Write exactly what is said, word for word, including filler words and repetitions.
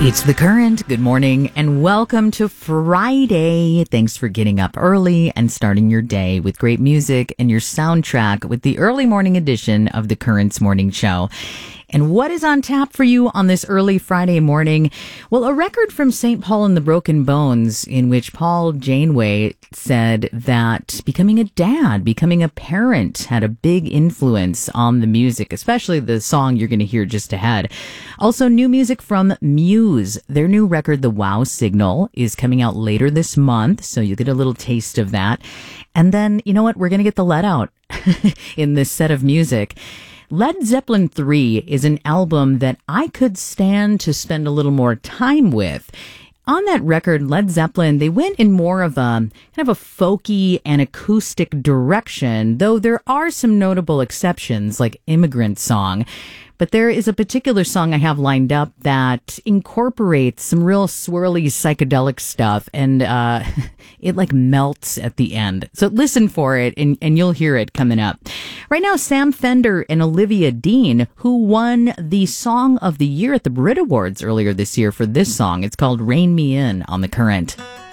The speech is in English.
It's The Current. Good morning and welcome to Friday. Thanks for getting up early and starting your day with great music and your soundtrack with the early morning edition of The Current's Morning Show. And what is on tap for you on this early Friday morning? Well, a record from Saint Paul and the Broken Bones in which Paul Janeway said that becoming a dad, becoming a parent had a big influence on the music, especially the song you're going to hear just ahead. Also, new music from Muse. Their new record, The Wow Signal, is coming out later this month, so you'll get a little taste of that. And then, you know what? We're going to get the let out in this set of music. Led Zeppelin three is an album that I could stand to spend a little more time with. On that record, Led Zeppelin, they went in more of a kind of a folky and acoustic direction, though there are some notable exceptions like Immigrant Song. But there is a particular song I have lined up that incorporates some real swirly psychedelic stuff, and uh, it like melts at the end. So listen for it, and, and you'll hear it coming up. Right now, Sam Fender and Olivia Dean, who won the Song of the Year at the Brit Awards earlier this year for this song. It's called Rain Me In on The Current.